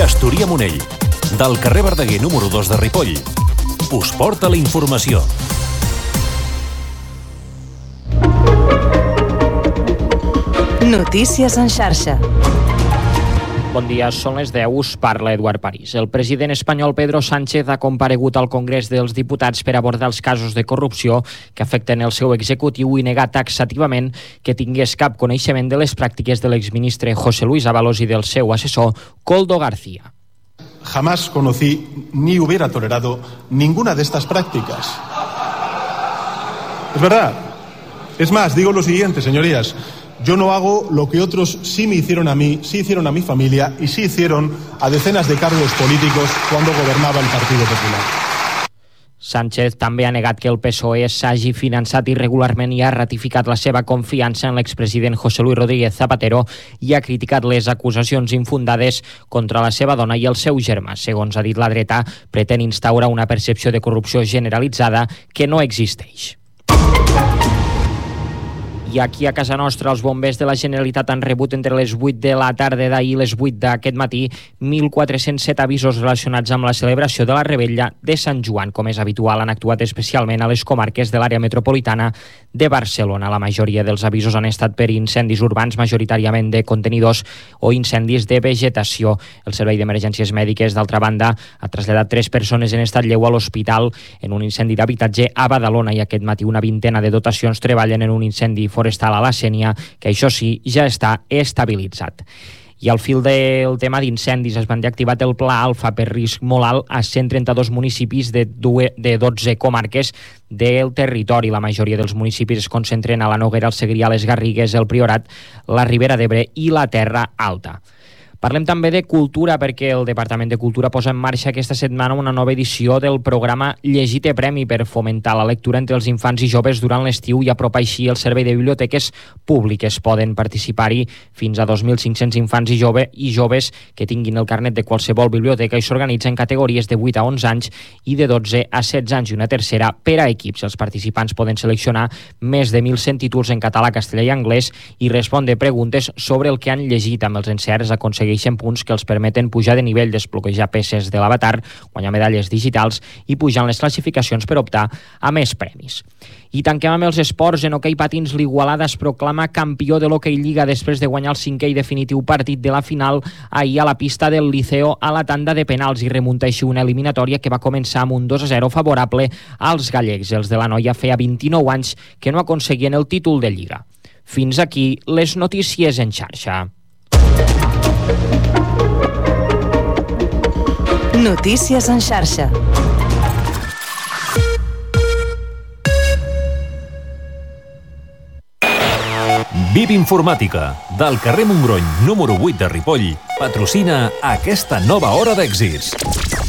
Gestoria Monell, del carrer Verdaguer número 2 de Ripoll. Us porta la informació. Notícies en xarxa. Bon dia, són les 10, us parla Eduard París. El president espanyol Pedro Sánchez ha comparegut al Congrés dels Diputats per abordar els casos de corrupció que afecten el seu executiu i negar taxativament que tingués cap coneixement de les pràctiques de l'exministre José Luis Ábalos i del seu assessor Koldo García. Jamás conocí ni hubiera tolerado ninguna de estas prácticas. Es verdad. Es más, digo lo siguiente, señorías. Yo no hago lo que otros sí me hicieron a mí, sí hicieron a mi familia y sí hicieron a decenas de cargos políticos cuando gobernaba el Partido Popular. Sánchez també ha negat que el PSOE s'hagi finançat irregularment i ha ratificat la seva confiança en l'expresident José Luis Rodríguez Zapatero i ha criticat les acusacions infundades contra la seva dona i el seu germà. Segons ha dit la dreta, pretén instaurar una percepció de corrupció generalitzada que no existeix. I aquí a casa nostra els bombers de la Generalitat han rebut entre les 8 de la tarda d'ahir i les 8 d'aquest matí 1.407 avisos relacionats amb la celebració de la Revetlla de Sant Joan. Com és habitual, han actuat especialment a les comarques de l'àrea metropolitana de Barcelona. La majoria dels avisos han estat per incendis urbans, majoritàriament de contenidors o incendis de vegetació. El Servei d'Emergències Mèdiques, d'altra banda, ha traslladat 3 persones en estat lleu a l'hospital en un incendi d'habitatge a Badalona i aquest matí una vintena de dotacions treballen en un incendi forestal a la Sénia, que això sí, ja està estabilitzat. I al fil del tema d'incendis es van activat el Pla Alfa per risc molt alt a 132 municipis de 12 comarques del territori. La majoria dels municipis es concentren a la Noguera, el Segrià, les Garrigues, el Priorat, la Ribera d'Ebre i la Terra Alta. Parlem també de cultura perquè el Departament de Cultura posa en marxa aquesta setmana una nova edició del programa Llegite Premi per fomentar la lectura entre els infants i joves durant l'estiu i apropar així el servei de biblioteques públiques. Poden participar-hi fins a 2.500 infants i joves que tinguin el carnet de qualsevol biblioteca i s'organitzen categories de 8 a 11 anys i de 12 a 16 anys i una tercera per a equips. Els participants poden seleccionar més de 1.100 títols en català, castellà i anglès i respondre preguntes sobre el que han llegit. Amb els encerts aconsegueixen punts que els permeten pujar de nivell, desbloquejar peces de l'avatar, guanyar medalles digitals i pujar en les classificacions per optar a més premis. I tanquem amb els esports. En hoquei patins, l'Igualada es proclama campió de l'Hockey Lliga després de guanyar el 5è i definitiu partit de la final ahir a la pista del Liceo a la tanda de penals i remunta així una eliminatòria que va començar amb un 2-0 favorable als gallecs. Els de la Noia feia 29 anys que no aconseguien el títol de Lliga. Fins aquí les notícies en xarxa. Notícies en xarxa. VIP Informàtica, del carrer Montgrony número 8 de Ripoll, patrocina aquesta nova hora d'èxits.